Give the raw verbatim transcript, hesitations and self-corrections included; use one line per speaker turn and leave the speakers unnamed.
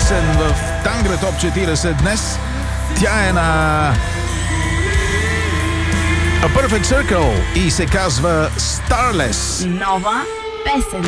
песен в Тангра Топ четиридесет днес. Тя е на A Perfect Circle и се казва Starless.
Нова песен.